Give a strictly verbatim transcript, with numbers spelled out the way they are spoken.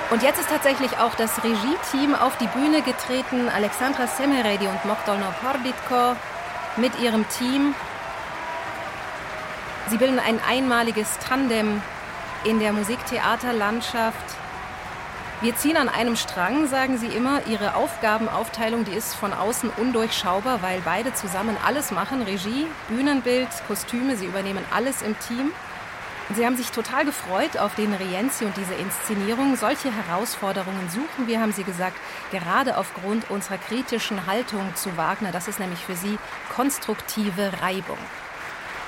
Und jetzt ist tatsächlich auch das Regie-Team auf die Bühne getreten. Alexandra Semeredi und Mogdolno Porditko mit ihrem Team. Sie bilden ein einmaliges Tandem in der Musiktheaterlandschaft. Wir ziehen an einem Strang, sagen sie immer. Ihre Aufgabenaufteilung, die ist von außen undurchschaubar, weil beide zusammen alles machen. Regie, Bühnenbild, Kostüme, sie übernehmen alles im Team. Sie haben sich total gefreut auf den Rienzi und diese Inszenierung. Solche Herausforderungen suchen wir, haben Sie gesagt, gerade aufgrund unserer kritischen Haltung zu Wagner. Das ist nämlich für Sie konstruktive Reibung.